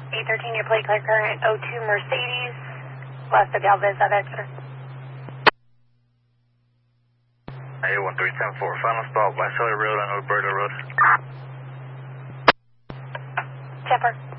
813, your plate clear current 02 Mercedes, west of Galvez at Exeter. A1310-4, final stop, Visalia Road and Alberta Road. Chipper.